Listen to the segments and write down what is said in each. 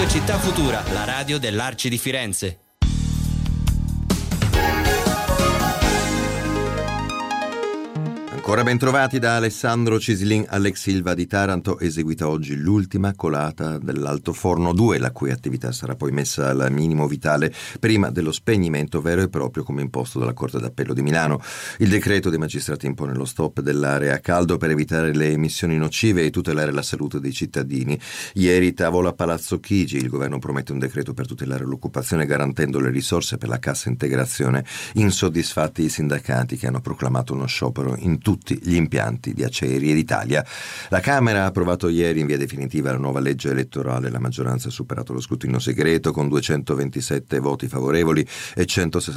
Radio Città Futura, la radio dell'Arci di Firenze. Ancora ben trovati da Alessandro Cislin. Alex Silva di Taranto, eseguita oggi l'ultima colata dell'altoforno 2, la cui attività sarà poi messa al minimo vitale prima dello spegnimento vero e proprio come imposto dalla Corte d'Appello di Milano. Il decreto dei magistrati impone lo stop dell'area a caldo per evitare le emissioni nocive e tutelare la salute dei cittadini. Ieri tavola a Palazzo Chigi, il governo promette un decreto per tutelare l'occupazione garantendo le risorse per la cassa integrazione. Insoddisfatti i sindacati che hanno proclamato uno sciopero in tutti gli impianti di Acciaierie d'Italia. La Camera ha approvato ieri in via definitiva la nuova legge elettorale. La maggioranza ha superato lo scrutinio segreto con 227 voti favorevoli e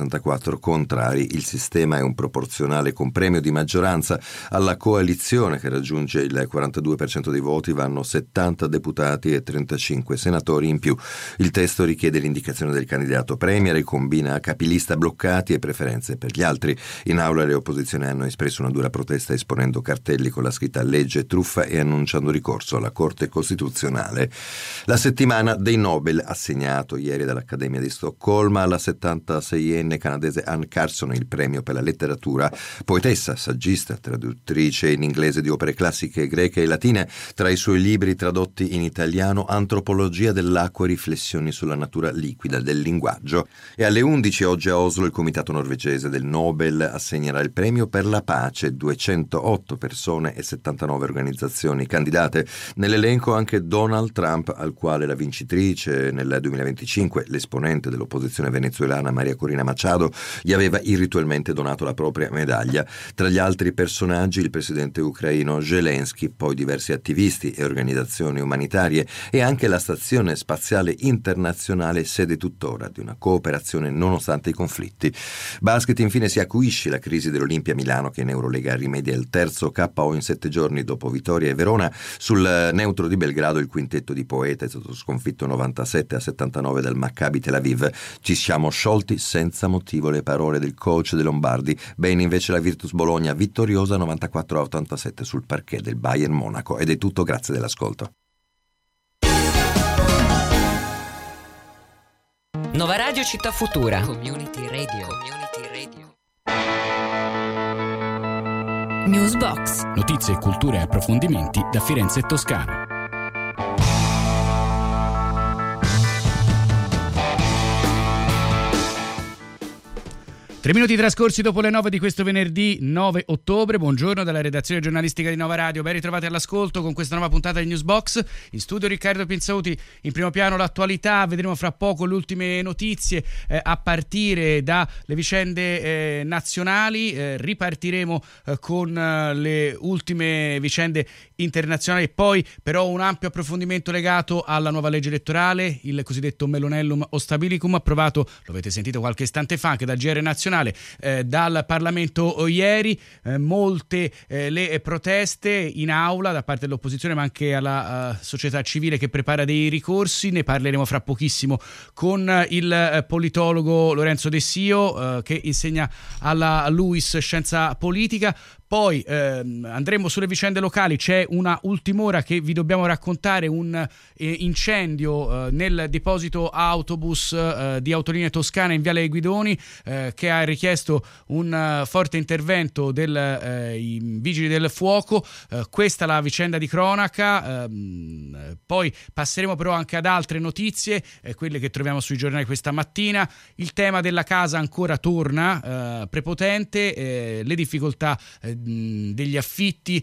164 contrari. Il sistema è un proporzionale con premio di maggioranza. Alla coalizione, che raggiunge il 42% dei voti, vanno 70 deputati e 35 senatori in più. Il testo richiede l'indicazione del candidato premier e combina capilista bloccati e preferenze per gli altri. In aula le opposizioni hanno espresso una dura protesta esponendo cartelli con la scritta legge truffa e annunciando ricorso alla Corte Costituzionale. La settimana dei Nobel, assegnato ieri dall'Accademia di Stoccolma alla 76enne canadese Anne Carson il premio per la letteratura. Poetessa, saggista, traduttrice in inglese di opere classiche greche e latine, tra i suoi libri tradotti in italiano Antropologia dell'acqua e riflessioni sulla natura liquida del linguaggio. E alle 11 oggi a Oslo il comitato norvegese del Nobel assegnerà il premio per la pace. 208 persone e 79 organizzazioni candidate. Nell'elenco anche Donald Trump, al quale la vincitrice nel 2025, l'esponente dell'opposizione venezuelana Maria Corina Machado, gli aveva irritualmente donato la propria medaglia. Tra gli altri personaggi il presidente ucraino Zelensky, poi diversi attivisti e organizzazioni umanitarie e anche la Stazione Spaziale Internazionale, sede tuttora di una cooperazione nonostante i conflitti. Basket infine si acuisce la crisi dell'Olimpia Milano, che in Eurolega rimedia il terzo KO in 7 giorni dopo Vittoria e Verona. Sul neutro di Belgrado il quintetto di Poeta è stato sconfitto 97-79 dal Maccabi Tel Aviv. Ci siamo sciolti senza motivo, le parole del coach dei Lombardi. Bene invece la Virtus Bologna, vittoriosa 94-87 sul parquet del Bayern Monaco. Ed è tutto, grazie dell'ascolto. Nova Radio Città Futura. Community Radio. Newsbox. Notizie, cultura e approfondimenti da Firenze e Toscana. 3 minuti trascorsi dopo le 9 di questo venerdì 9 ottobre. Buongiorno dalla redazione giornalistica di Nova Radio. Ben ritrovati all'ascolto con questa nuova puntata di Newsbox. In studio Riccardo Pinzauti, in primo piano l'attualità. Vedremo fra poco le ultime notizie a partire dalle vicende nazionali. Ripartiremo con le ultime vicende internazionali e poi però un ampio approfondimento legato alla nuova legge elettorale, il cosiddetto Melonellum o Stabilicum, approvato, lo avete sentito qualche istante fa, anche dal GR nazionale, dal Parlamento ieri. Molte le proteste in aula da parte dell'opposizione ma anche alla società civile che prepara dei ricorsi. Ne parleremo fra pochissimo con il politologo Lorenzo Dessio che insegna alla LUISS Scienza Politica. Poi andremo sulle vicende locali. C'è una ultim'ora che vi dobbiamo raccontare, un incendio nel deposito autobus di Autolinee Toscane in Viale Guidoni che ha richiesto un forte intervento dei vigili del fuoco. Questa è la vicenda di cronaca. Poi passeremo però anche ad altre notizie, quelle che troviamo sui giornali questa mattina. Il tema della casa ancora torna prepotente, le difficoltà degli affitti,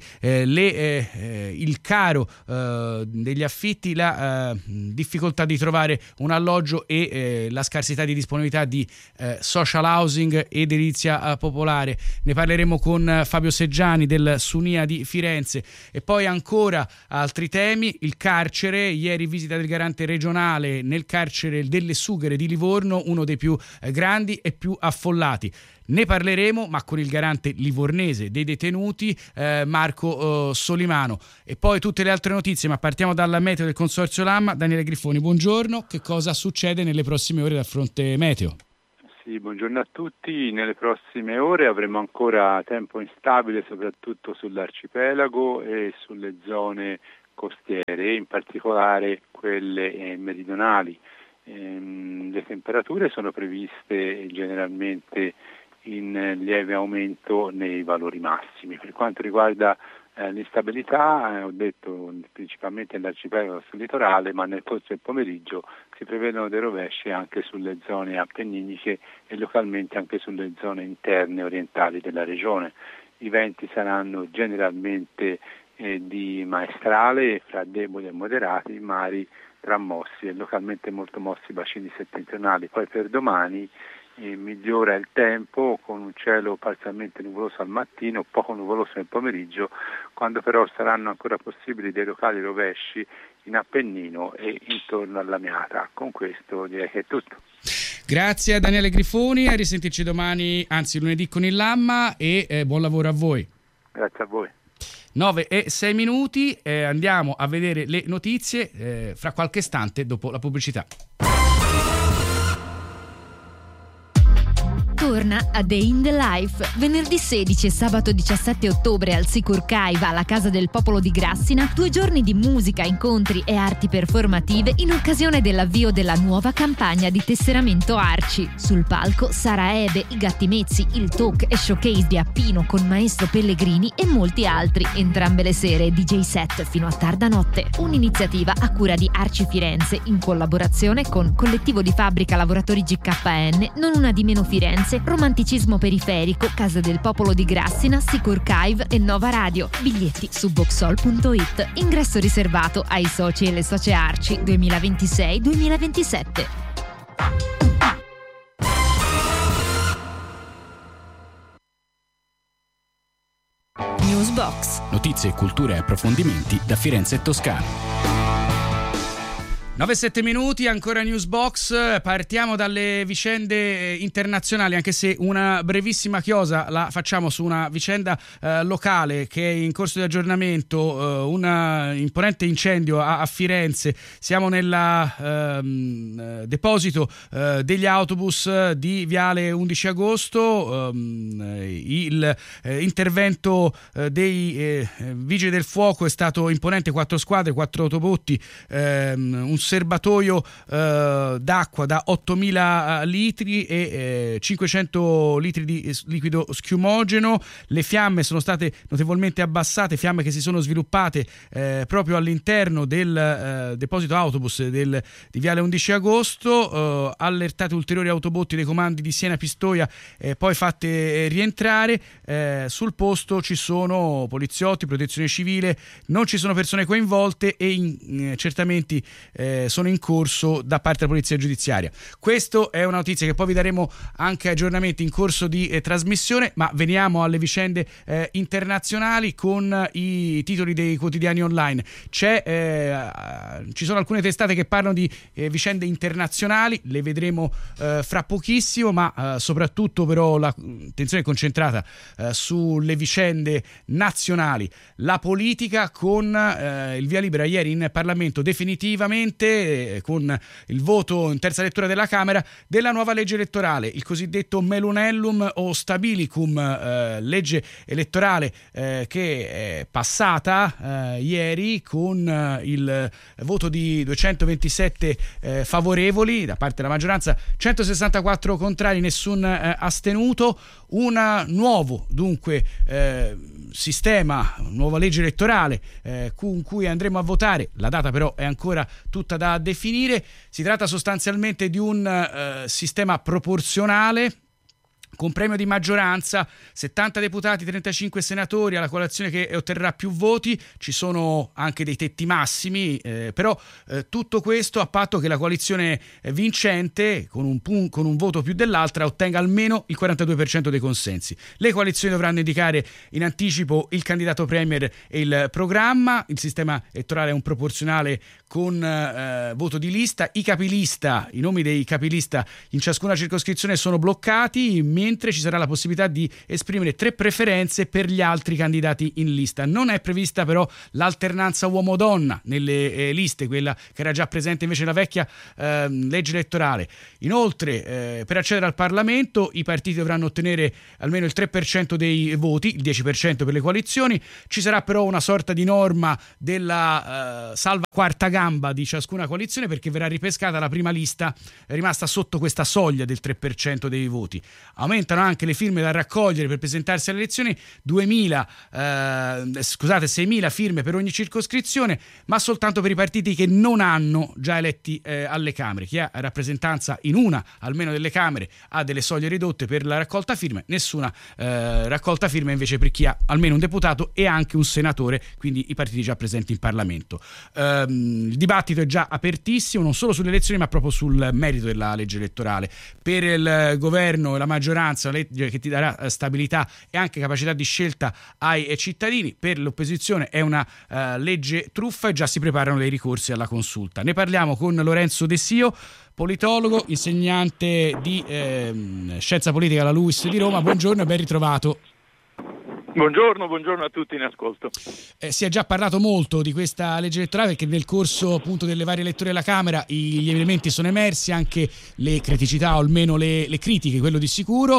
il caro degli affitti, la difficoltà di trovare un alloggio e la scarsità di disponibilità di social housing ed edilizia popolare. Ne parleremo con Fabio Seggiani del SUNIA di Firenze. E poi ancora altri temi: il carcere, ieri visita del garante regionale nel carcere delle Sughere di Livorno, uno dei più grandi e più affollati. Ne parleremo, ma con il garante livornese dei detenuti, Marco Solimano. E poi tutte le altre notizie, ma partiamo dalla meteo del Consorzio Lamma. Daniele Griffoni, buongiorno. Che cosa succede nelle prossime ore dal fronte meteo? Sì, buongiorno a tutti. Nelle prossime ore avremo ancora tempo instabile, soprattutto sull'arcipelago e sulle zone costiere, in particolare quelle meridionali. Le temperature sono previste generalmente in lieve aumento nei valori massimi. Per quanto riguarda l'instabilità, ho detto principalmente nell'arcipelago sul litorale, ma nel corso del pomeriggio si prevedono dei rovesci anche sulle zone appenniniche e localmente anche sulle zone interne orientali della regione. I venti saranno generalmente di maestrale fra deboli e moderati, mari tra mossi e localmente molto mossi bacini settentrionali. Poi per domani migliora il tempo con un cielo parzialmente nuvoloso al mattino, poco nuvoloso nel pomeriggio, quando però saranno ancora possibili dei locali rovesci in Appennino e intorno alla Miata. Con questo direi che è tutto. Grazie a Daniele Grifoni, a risentirci domani, anzi lunedì con il Lamma, e buon lavoro a voi. Grazie a voi. 9:06, andiamo a vedere le notizie fra qualche istante dopo la pubblicità. Torna a Day in the Life, venerdì 16 e sabato 17 ottobre al Sicur Caiva, alla Casa del Popolo di Grassina, 2 giorni di musica, incontri e arti performative in occasione dell'avvio della nuova campagna di tesseramento Arci. Sul palco Sara Ebe, i Gatti Mezzi, il talk e showcase di Appino con Maestro Pellegrini e molti altri, entrambe le sere DJ set fino a tarda notte. Un'iniziativa a cura di Arci Firenze in collaborazione con Collettivo di Fabbrica Lavoratori GKN, Non una di meno Firenze, Romanticismo Periferico, Casa del Popolo di Grassina, Sicur Caive e Nova Radio. Biglietti su boxol.it. Ingresso riservato ai soci e le socie Arci 2026-2027. Newsbox. Notizie, cultura e approfondimenti da Firenze e Toscana. 9:07, ancora Newsbox. Partiamo dalle vicende internazionali, anche se una brevissima chiosa la facciamo su una vicenda locale che è in corso di aggiornamento, un imponente incendio a Firenze. Siamo nel deposito degli autobus di Viale 11 agosto. Il intervento dei vigili del fuoco è stato imponente, 4 squadre, 4 autobotti, un serbatoio d'acqua da 8.000 litri e 500 litri di liquido schiumogeno. Le fiamme sono state notevolmente abbassate, fiamme che si sono sviluppate proprio all'interno del deposito autobus di Viale 11 agosto. Allertate ulteriori autobotti dei comandi di Siena Pistoia, poi fatte rientrare. Sul posto ci sono poliziotti, protezione civile, non ci sono persone coinvolte e accertamenti sono in corso da parte della polizia giudiziaria. Questa è una notizia che poi vi daremo anche aggiornamenti in corso di trasmissione, ma veniamo alle vicende internazionali con i titoli dei quotidiani online. Ci sono alcune testate che parlano di vicende internazionali, le vedremo fra pochissimo, ma soprattutto però l'attenzione è concentrata sulle vicende nazionali. La politica con il via libera ieri in Parlamento definitivamente, con il voto in terza lettura della Camera, della nuova legge elettorale, il cosiddetto Melunellum o Stabilicum, legge elettorale che è passata ieri con il voto di 227 favorevoli da parte della maggioranza, 164 contrari, nessun astenuto. Un nuovo dunque sistema, nuova legge elettorale con cui andremo a votare. La data però è ancora tutta da definire. Si tratta sostanzialmente di un sistema proporzionale con premio di maggioranza, 70 deputati, 35 senatori alla coalizione che otterrà più voti. Ci sono anche dei tetti massimi, però tutto questo a patto che la coalizione vincente, con un voto più dell'altra, ottenga almeno il 42% dei consensi. Le coalizioni dovranno indicare in anticipo il candidato premier e il programma. Il sistema elettorale è un proporzionale con voto di lista. I nomi dei capilista in ciascuna circoscrizione sono bloccati, mentre ci sarà la possibilità di esprimere 3 preferenze per gli altri candidati in lista. Non è prevista però l'alternanza uomo-donna nelle liste, quella che era già presente invece nella vecchia legge elettorale. Inoltre, per accedere al Parlamento i partiti dovranno ottenere almeno il 3% dei voti, il 10% per le coalizioni. Ci sarà però una sorta di norma della salva quarta gamba di ciascuna coalizione, perché verrà ripescata la prima lista rimasta sotto questa soglia del 3% dei voti. Aumentano anche le firme da raccogliere per presentarsi alle elezioni, 6.000 firme per ogni circoscrizione, ma soltanto per i partiti che non hanno già eletti alle Camere. Chi ha rappresentanza in una almeno delle Camere ha delle soglie ridotte per la raccolta firme, nessuna raccolta firme invece per chi ha almeno un deputato e anche un senatore, quindi i partiti già presenti in Parlamento. Il dibattito è già apertissimo, non solo sulle elezioni ma proprio sul merito della legge elettorale. Per il governo e la maggioranza una legge che ti darà stabilità e anche capacità di scelta ai cittadini, per l'opposizione è una legge truffa e già si preparano dei ricorsi alla consulta. Ne parliamo con Lorenzo De Sio, politologo, insegnante di scienza politica alla LUISS di Roma. Buongiorno e ben ritrovato. Buongiorno a tutti in ascolto. Si è già parlato molto di questa legge elettorale perché nel corso appunto delle varie letture alla Camera gli elementi sono emersi, anche le criticità o almeno le critiche, quello di sicuro.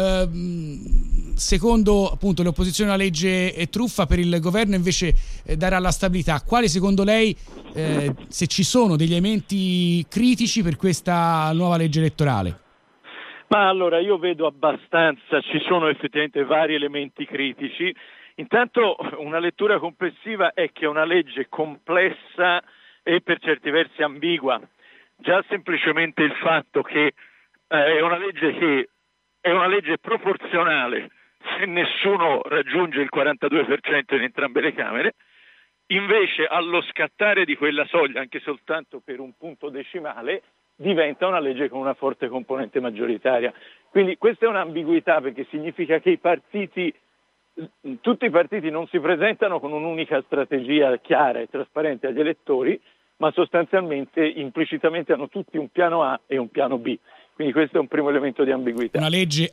Secondo appunto le opposizioni la legge è truffa, per il governo invece darà la stabilità. Quali secondo lei, se ci sono degli elementi critici per questa nuova legge elettorale? Ma allora io vedo abbastanza, ci sono effettivamente vari elementi critici. Intanto una lettura complessiva è che è una legge complessa e per certi versi ambigua. Già semplicemente il fatto che è una legge proporzionale se nessuno raggiunge il 42% in entrambe le Camere, invece allo scattare di quella soglia, anche soltanto per un punto decimale, diventa una legge con una forte componente maggioritaria. Quindi questa è un'ambiguità, perché significa che tutti i partiti non si presentano con un'unica strategia chiara e trasparente agli elettori, ma sostanzialmente implicitamente hanno tutti un piano A e un piano B. Quindi questo è un primo elemento di ambiguità. Una legge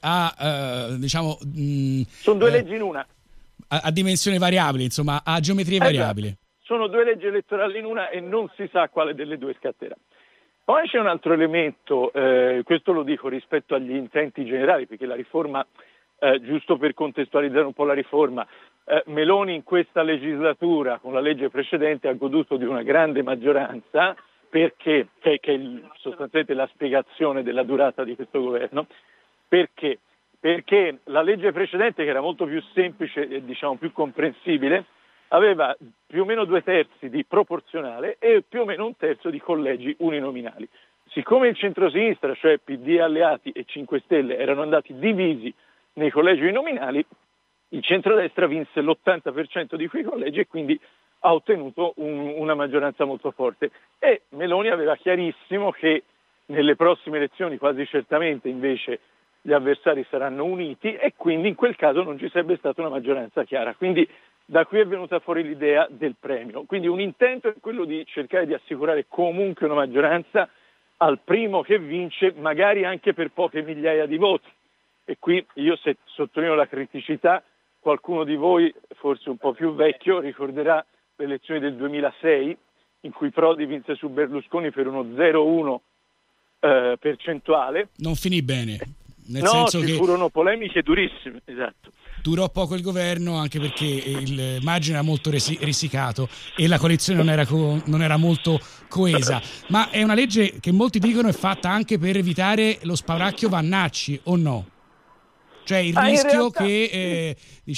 sono due leggi in una. A dimensione variabile, insomma, a geometria variabile. Sono due leggi elettorali in una e non si sa quale delle due scatterà. Poi c'è un altro elemento, questo lo dico rispetto agli intenti generali, perché la riforma, giusto per contestualizzare un po' la riforma, Meloni in questa legislatura con la legge precedente ha goduto di una grande maggioranza, perché che è sostanzialmente la spiegazione della durata di questo governo. Perché la legge precedente, che era molto più semplice e diciamo più comprensibile, aveva più o meno 2/3 di proporzionale e più o meno 1/3 di collegi uninominali. Siccome il centrosinistra, cioè PD e alleati e 5 Stelle, erano andati divisi nei collegi uninominali, il centrodestra vinse l'80% di quei collegi e quindi ha ottenuto una maggioranza molto forte. E Meloni aveva chiarissimo che nelle prossime elezioni quasi certamente invece gli avversari saranno uniti e quindi in quel caso non ci sarebbe stata una maggioranza chiara. Quindi da qui è venuta fuori l'idea del premio. Quindi un intento è quello di cercare di assicurare comunque una maggioranza al primo che vince, magari anche per poche migliaia di voti. E qui io sottolineo la criticità, qualcuno di voi, forse un po' più vecchio, ricorderà le elezioni del 2006, in cui Prodi vinse su Berlusconi per uno 0,1 percentuale. Non finì bene. Ci furono polemiche durissime, esatto. Durò poco il governo anche perché il margine era molto risicato e la coalizione non era molto coesa. Ma è una legge che molti dicono è fatta anche per evitare lo spauracchio Vannacci, o no? Cioè il rischio che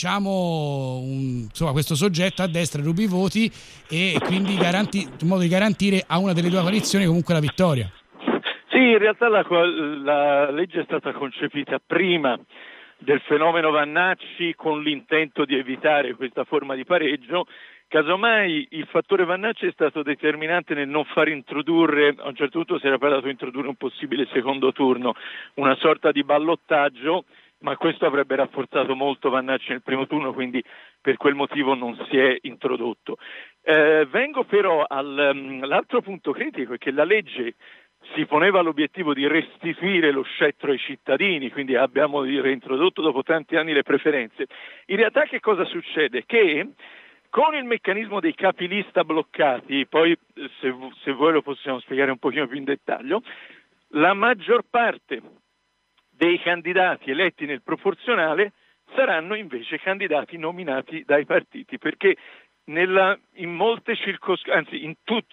questo soggetto a destra rubi i voti e quindi in modo di garantire a una delle due coalizioni comunque la vittoria. Sì, in realtà la legge è stata concepita prima del fenomeno Vannacci con l'intento di evitare questa forma di pareggio. Casomai il fattore Vannacci è stato determinante nel non far introdurre, a un certo punto si era parlato di introdurre un possibile secondo turno, una sorta di ballottaggio, ma questo avrebbe rafforzato molto Vannacci nel primo turno, quindi per quel motivo non si è introdotto. Vengo però all'altro punto critico, è che la legge si poneva l'obiettivo di restituire lo scettro ai cittadini, quindi abbiamo reintrodotto dopo tanti anni le preferenze. In realtà che cosa succede? Che con il meccanismo dei capilista bloccati, poi se voi lo possiamo spiegare un pochino più in dettaglio, la maggior parte dei candidati eletti nel proporzionale saranno invece candidati nominati dai partiti, perché in